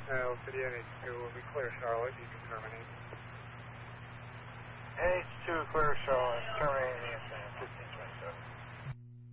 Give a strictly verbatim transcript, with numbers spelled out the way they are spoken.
L City N H two will be clear, Charlotte. You can terminate. N H two, clear, Charlotte.